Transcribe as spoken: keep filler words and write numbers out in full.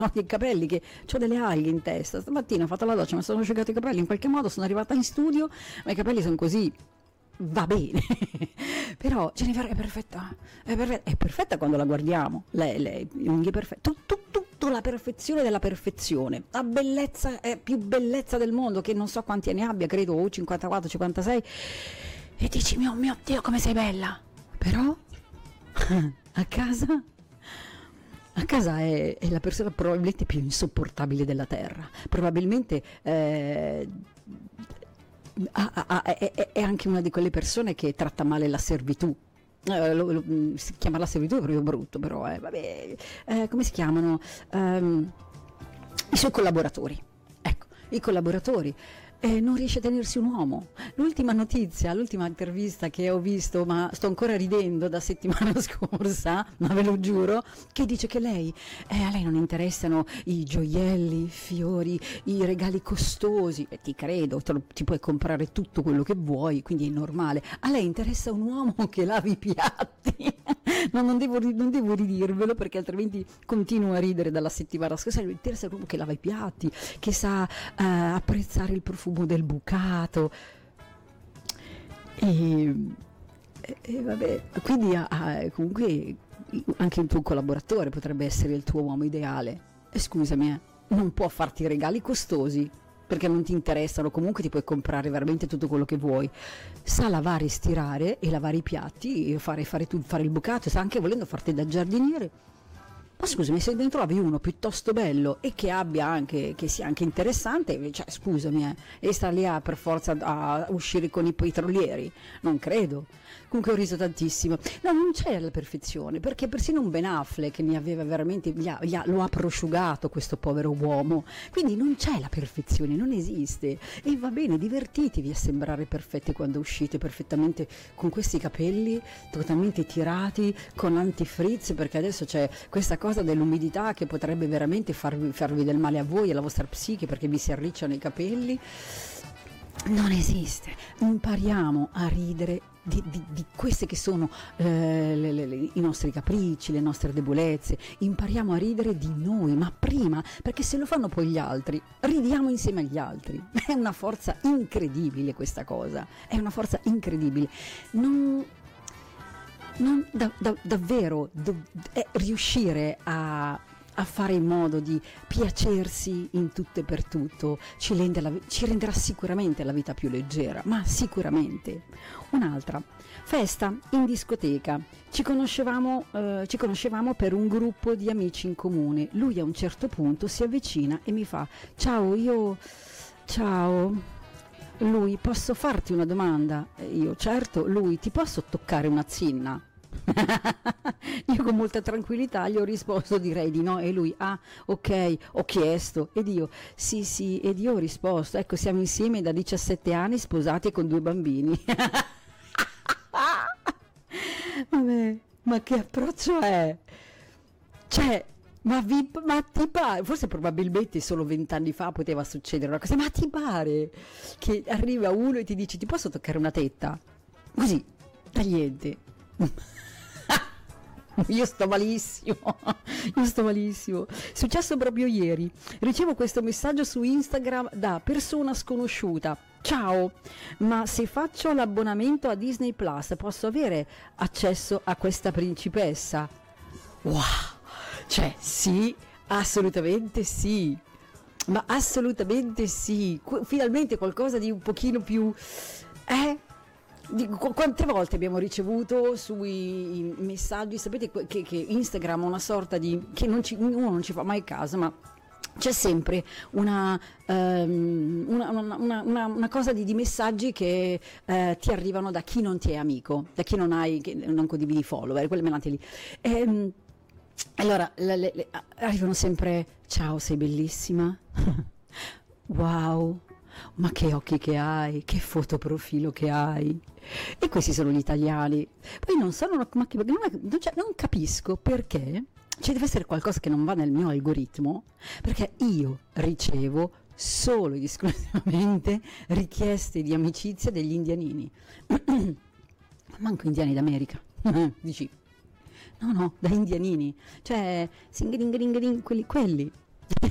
ho i capelli che ho delle alghe in testa. Stamattina ho fatto la doccia, mi sono asciugato i capelli, in qualche modo sono arrivata in studio, ma i capelli sono così. Va bene, però Jennifer è perfetta, è perfetta, è perfetta quando la guardiamo, lei, lei, le unghie perfette, tu, tu, tutto la perfezione della perfezione, la bellezza è più bellezza del mondo, che non so quanti anni abbia, credo o cinquantaquattro cinquantasei, e dici mio, mio Dio come sei bella, però a casa... A casa è, è la persona probabilmente più insopportabile della terra, probabilmente eh, ah, ah, ah, è, è, è anche una di quelle persone che tratta male la servitù. Eh, lo, lo, si chiama la servitù, è proprio brutto, però eh, vabbè, eh, come si chiamano? Um, I suoi collaboratori, ecco, i collaboratori. Eh, non riesce a tenersi un uomo. L'ultima notizia, l'ultima intervista che ho visto, ma sto ancora ridendo da settimana scorsa, ma ve lo giuro, che dice che lei, eh, a lei non interessano i gioielli, i fiori, i regali costosi, e ti credo, te lo, ti puoi comprare tutto quello che vuoi, quindi è normale. A lei interessa un uomo che lavi i piatti. No, non devo, non devo ridirvelo perché altrimenti continuo a ridere dalla settimana scorsa. Mi interessa l'uomo che lava i piatti, che sa uh, apprezzare il profumo del bucato e, e, e vabbè, quindi uh, comunque anche un tuo collaboratore potrebbe essere il tuo uomo ideale. E scusami, eh, non può farti regali costosi perché non ti interessano, comunque ti puoi comprare veramente tutto quello che vuoi. Sa lavare, stirare e lavare i piatti, e fare, fare, tu, fare il bucato, sa anche volendo farti da giardiniere. Ma scusami, se ne trovi uno piuttosto bello e che abbia anche, che sia anche interessante, cioè scusami, eh, e sta lì a, per forza a uscire con i petrolieri? Non credo. Comunque ho riso tantissimo. No, non c'è la perfezione, perché persino un Ben Affleck mi aveva veramente, gli ha, gli ha, lo ha prosciugato questo povero uomo. Quindi non c'è la perfezione, non esiste. E va bene, divertitevi a sembrare perfetti quando uscite perfettamente con questi capelli totalmente tirati, con antifrizz, perché adesso c'è questa cosa dell'umidità che potrebbe veramente farvi, farvi del male a voi e alla vostra psiche perché vi si arricciano i capelli. Non esiste. Impariamo a ridere di, di, di queste che sono eh, le, le, le, i nostri capricci, le nostre debolezze. Impariamo a ridere di noi, ma prima, perché se lo fanno poi gli altri, ridiamo insieme agli altri. È una forza incredibile questa cosa, è una forza incredibile. Non... Non, da, da, davvero do, è riuscire a, a fare in modo di piacersi in tutto e per tutto ci, rende la, ci renderà sicuramente la vita più leggera, ma sicuramente. Un'altra festa in discoteca, ci conoscevamo, eh, ci conoscevamo per un gruppo di amici in comune. Lui a un certo punto si avvicina e mi fa: ciao, io ciao. Lui: posso farti una domanda? Io: certo. Lui: ti posso toccare una zinna? Io con molta tranquillità gli ho risposto: direi di no. E lui: ah, ok. Ho chiesto ed io: sì sì. Ed io ho risposto: ecco, siamo insieme da diciassette anni, sposati e con due bambini. Vabbè, ma che approccio è? Cioè, ma, vi, ma ti pare, forse probabilmente solo vent'anni fa poteva succedere una cosa, ma ti pare che arriva uno e ti dice: ti posso toccare una tetta? Così, da niente. Io sto malissimo, io sto malissimo. È successo proprio ieri. Ricevo questo messaggio su Instagram da persona sconosciuta. Ciao, ma se faccio l'abbonamento a Disney Plus posso avere accesso a questa principessa? Wow, cioè sì, assolutamente sì, ma assolutamente sì. Qu- finalmente qualcosa di un pochino più... Eh? Di, qu- quante volte abbiamo ricevuto sui messaggi, sapete che, che Instagram è una sorta di... che non ci, uno non ci fa mai caso, ma c'è sempre una, um, una, una, una, una cosa di, di messaggi che uh, ti arrivano da chi non ti è amico, da chi non hai, che non condividi follower, quelle menate lì. E, allora le, le, le, arrivano sempre: ciao, sei bellissima, wow, ma che occhi che hai, che fotoprofilo che hai. E questi sono gli italiani. Poi non sono, ma che, non, non, cioè, non capisco perché ci deve essere qualcosa che non va nel mio algoritmo, perché io ricevo solo ed esclusivamente richieste di amicizia degli indianini. Manco indiani d'America. Dici? No, no, da indianini, cioè, quelli, quelli.